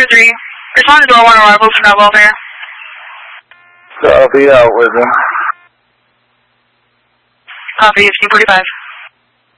3. Respond to door 1 arrival for now welfare. Copy, out with them. Copy, 1545.